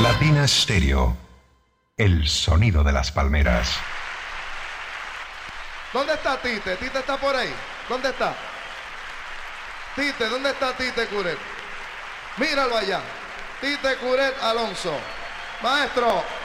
Latina Stereo, el sonido de las palmeras. ¿Dónde está Tite? ¿Tite está por ahí? ¿Dónde está? Tite, ¿dónde está Tite Curet? Míralo allá. Tite Curet Alonso. Maestro.